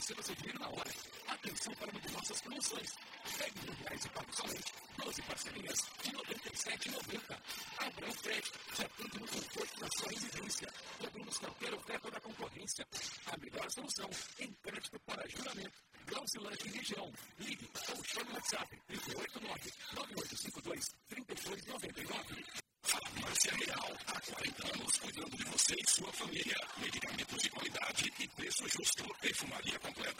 receba seu dinheiro na hora. Atenção para uma de nossas promoções. Pegue R$1.000 e pague somente 12 parcelinhas de R$ 97,90. Abra o crédito, já tudo no conforto da sua residência. Podemos qualquer oferta da concorrência. A melhor solução em crédito para juramento. Grãos e região. Ligue ou chame no WhatsApp 389-9852-3299. Farmácia Real, há 40 anos cuidando de você e sua família. Medicamentos de qualidade e preço justo. Perfumaria completa.